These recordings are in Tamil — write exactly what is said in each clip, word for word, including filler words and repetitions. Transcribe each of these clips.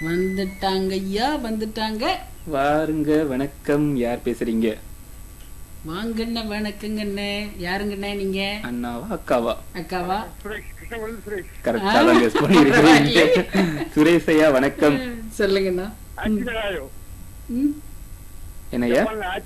வந்துட்டாங்க ஐயா, வந்துட்டாங்க. வாருங்க. வணக்கம். யார் பேசுறீங்க? வாங்கண்ணே, வணக்கங்கண்ணே. யாருங்கண்ணே நீங்க? அண்ணாவா அக்காவா? அக்காவா? கரெக்டா தான் கெஸ் பண்ணிருக்கீங்க. சுரேஷ் ஐயா வணக்கம். சொல்லுங்கண்ணா. என்னய்யா?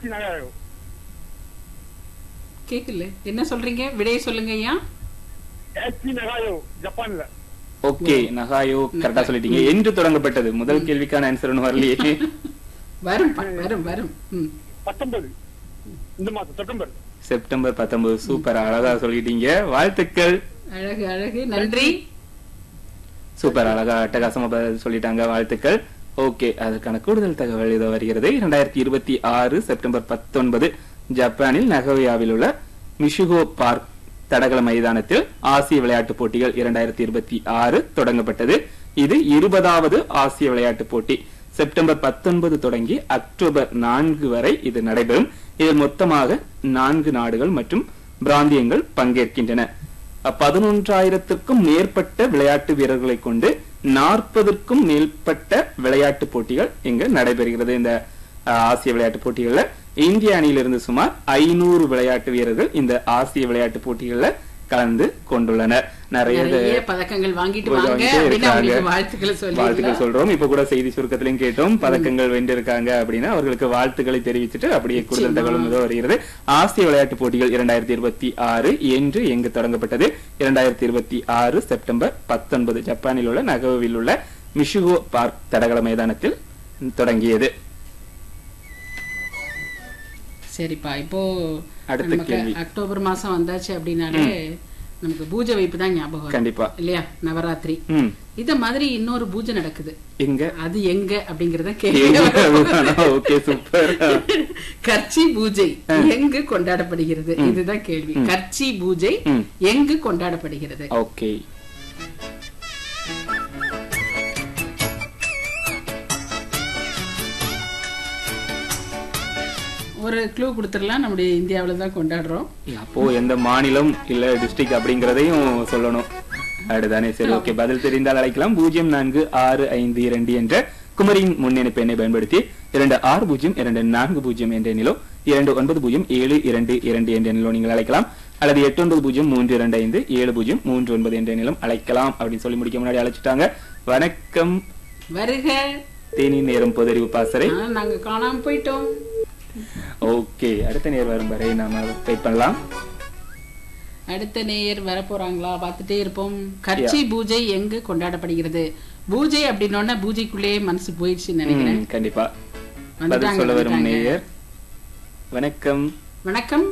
கேக்கல, என்ன சொல்றீங்க? விடைய சொல்லுங்க ஐயா. ஜப்பான்ல. ஓகே, நகாயோ கரெக்டா சொல்லிட்டீங்க. என்று தொடங்கப்பட்டது? முதல் கேள்விக்கான ஆன்சர் ஒன்னும் வரலையே. வரும் வரும் வரும். பத்தொன்பது இந்த மாசம் செப்டம்பர். செப்டம்பர் பத்தொன்பது. சூப்பர், அழகா சொல்லிட்டீங்க. வாழ்த்துக்கள். அழகு அழகு, நன்றி. சூப்பர், அழகா அட்டகாசமா பதில் சொல்லிட்டாங்க. வாழ்த்துக்கள். ஓகே, அதற்கான கூடுதல் தகவல் இதோ வருகிறது. இரண்டாயிரத்தி இருபத்தி ஆறு செப்டம்பர் பத்தொன்பது ஜப்பானில் நகோயாவில் உள்ள மிஷுகோ பார்க் தடகள மைதானத்தில் ஆசிய விளையாட்டுப் போட்டிகள் இரண்டாயிரத்தி இருபத்தி ஆறு தொடங்கப்பட்டது. இது இருபதாவது ஆசிய விளையாட்டுப் போட்டி. செப்டம்பர் பத்தொன்பது தொடங்கி அக்டோபர் நான்கு வரை இது நடைபெறும். இதில் மொத்தமாக நான்கு நாடுகள் மற்றும் பிராந்தியங்கள் பங்கேற்கின்றன. பதினொன்றாயிரத்திற்கும் மேற்பட்ட விளையாட்டு வீரர்களை கொண்டு நாற்பதற்கும் மேற்பட்ட விளையாட்டு போட்டிகள் இங்கு நடைபெறுகிறது. இந்த ஆசிய விளையாட்டு போட்டிகள்ல இந்திய அணியிலிருந்து சுமார் ஐநூறு விளையாட்டு வீரர்கள் இந்த ஆசிய விளையாட்டு போட்டிகள்ல கலந்து கொண்டுள்ளனர். நிறைய பதக்கங்கள் வாங்கிட்டு வாழ்த்துக்கள் சொல்றோம். இப்ப கூட செய்தி சுருக்கத்திலையும் கேட்டோம், பதக்கங்கள் வென்றிருக்காங்க அப்படின்னா அவர்களுக்கு வாழ்த்துக்களை தெரிவிச்சுட்டு அப்படியே கூடுதல் தகவலும் இதோ வருகிறது. ஆசிய விளையாட்டு போட்டிகள் இரண்டாயிரத்தி இருபத்தி ஆறு என்று எங்கு தொடங்கப்பட்டது? இரண்டாயிரத்தி இருபத்தி ஆறு செப்டம்பர் பத்தொன்பது ஜப்பானில் உள்ள நகோவில் உள்ள மிஷுகோ பார்க் தடகள மைதானத்தில் தொடங்கியது. சரிப்பா, இப்போ அடுத்த கேள்வி. அக்டோபர் மாசம் வந்தாச்சு அப்படின்னாலே நமக்கு பூஜை வைப்பு தான் ஞாபகம். கண்டிப்பா இல்லையா? நவராத்திரி. இத மாதிரி இன்னொரு பூஜை நடக்குது. எங்க? அது எங்க அப்படிங்கறத கேள்வி. Okay, super. கர்ச்சி பூஜை எங்கு கொண்டாடப்படுகிறது? இதுதான் கேள்வி. கர்ச்சி பூஜை எங்கு கொண்டாடப்படுகிறது? ஓகே, ஒரு க்ளூ கொடுத்துடலாம். நம்முடைய இந்தியாவில தான் கொண்டாடுறோம். அப்போ எந்த மாநிலம் இல்ல டிஸ்ட்ரிக்ட் அப்படிங்கறதையும் சொல்லணும். அடுதானே? சரி, ஓகே. பதில் தெரிந்தால் அழைக்கலாம். பூஜ்ஜியம் நான்கு ஆறு ஐந்து இரண்டு என்ற குமரியின் முன்னெடுப்பு எண்ணை பயன்படுத்தி இரண்டு ஆறு பூஜ்ஜியம் இரண்டு நான்கு பூஜ்ஜியம் என்ற எண்ணிலோ இரண்டு ஒன்பது பூஜ்ஜியம் ஏழு இரண்டு இரண்டு என்ற எண்ணிலோ நீங்கள் அழைக்கலாம். அல்லது எட்டு ஒன்பது பூஜ்ஜியம் மூன்று இரண்டு ஐந்து ஏழு பூஜ்ஜியம் மூன்று ஒன்பது என்ற எண்ணிலும் அழைக்கலாம். அப்படின்னு சொல்லி முடிக்க முன்னாடி அழைச்சிட்டாங்க. வணக்கம். வருக. தேனி நேரம் பொதறிவு பாசறை. நாங்க காணாம போயிட்டோம். ஓகே, அடுத்த நேர் வரும் வரை நாம வெயிட் பண்ணலாம். அடுத்த நேயர் வர போறாங்களா பார்த்துட்டே இருப்போம். கர்ச்சி பூஜை எங்கு கொண்டாடப்படுகிறது? பூஜை அப்படின்னா பூஜைக்குள்ளே மனசு போயிடுச்சு நினைக்கிறேன். கண்டிப்பா பதில் சொல்ல வரும் நேயர். வணக்கம். வணக்கம்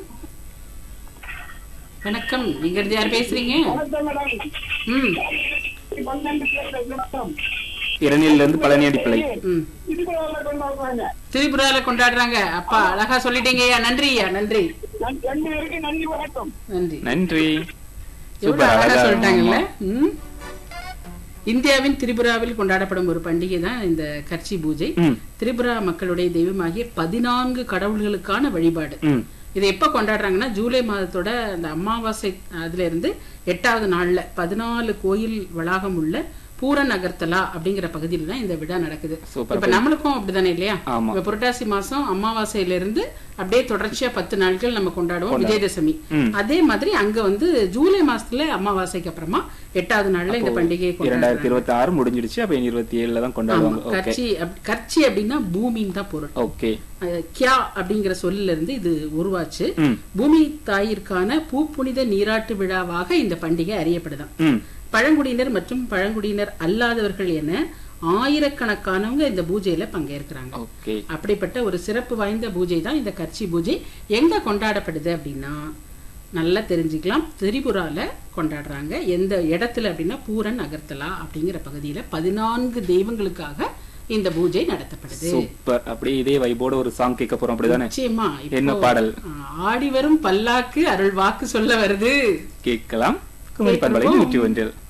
வணக்கம். நீங்க இருந்து யார் பேசுறீங்க? ம் இரணில இருந்து பழனி அடிப்படை. திரிபுரால கொண்டாடுறாங்க. அப்பா அழகா சொல்லிட்டீங்க. நன்றி ஐயா, நன்றி நன்றி நன்றி. அழகா சொல்லிட்டாங்கல்ல. இந்தியாவின் திரிபுராவில் கொண்டாடப்படும் ஒரு பண்டிகை தான் இந்த கர்ச்சி பூஜை. திரிபுரா மக்களுடைய தெய்வமாகிய பதினான்கு கடவுள்களுக்கான வழிபாடு. இதை எப்ப கொண்டாடுறாங்கன்னா ஜூலை மாதத்தோட அந்த அமாவாசை அதுல இருந்து எட்டாவது நாள்ல பதினாலு கோயில் வளாகம் உள்ள பூரன் அகர்த்தலா அப்படிங்கிற பகுதியில தான் இந்த விழா நடக்குது. இப்ப நம்மளுக்கும் அப்படிதானே இல்லையா? இப்ப புரட்டாசி மாசம் அமாவாசையில இருந்து அப்படியே தொடர்ச்சியா பத்து நாட்கள் நம்ம கொண்டாடுவோம் விஜயதசமி. அதே மாதிரி அங்க வந்து ஜூலை மாசத்துல அமாவாசைக்கு அப்புறமா எட்டாவது நாள்ல இந்த பண்டிகையை இரண்டாயிரத்தி இருபத்தி ஆறு முடிஞ்சிருச்சு. அப்ப இருபத்தி ஏழுல தான் கொண்டாடுவாங்க. கர்ச்சி கர்ச்சி அப்படின்னா பூமின்னு தான் பொருள். ஓகே, கியா அப்படிங்கிற சொல்லில இருந்து இது உருவாச்சு. பூமி தாயிற்கான பூப்புனித நீராட்டு விழாவாக இந்த பண்டிகை அறியப்படுதான். பழங்குடியினர் மற்றும் பழங்குடியினர் அல்லாதவர்கள் என ஆயிரக்கணக்கானவங்க இந்த பூஜையில பங்கேற்கிறாங்க. அப்படிப்பட்ட ஒரு சிறப்பு வாய்ந்த பூஜை தான் இந்த கர்ச்சி பூஜை. எங்க கொண்டாடப்படுது அப்படின்னா நல்லா தெரிஞ்சுக்கலாம். திரிபுரால கொண்டாடுறாங்க. எந்த இடத்துல அப்படின்னா பூரன் அகர்த்தலா அப்படிங்கிற பகுதியில பதினான்கு தெய்வங்களுக்காக இந்த பூஜை நடத்தப்படுது. சூப்பர். அப்படியே இதே வைபோட ஒரு சாங் கேட்க போறோம். அப்படிதானே? நிச்சயமா. என்ன பாடல்? ஆடி வரும் பல்லாக்கு அருள் வாக்கு சொல்ல வருது. கேட்கலாம். குமரி பண்பலை நூற்றி ஒன்றில்.